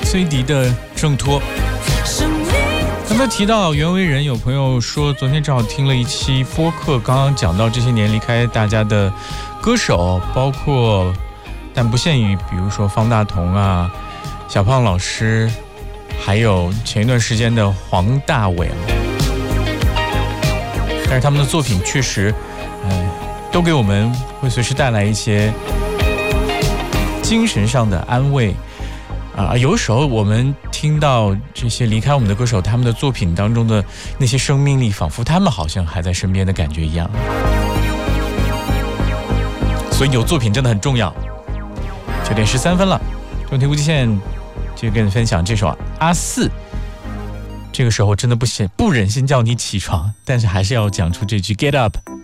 崔迪的挣脱。刚才提到袁惟仁，有朋友说昨天正好听了一期播客，刚刚讲到这些年离开大家的歌手，包括但不限于比如说方大同啊、小胖老师，还有前一段时间的黄大炜，但是他们的作品确实都给我们会随时带来一些精神上的安慰啊。有时候我们听到这些离开我们的歌手，他们的作品当中的那些生命力，仿佛他们好像还在身边的感觉一样。所以有作品真的很重要。9点13分了，中天无极限就跟你分享这首阿四。这个时候真的不忍心叫你起床，但是还是要讲出这句 Get up。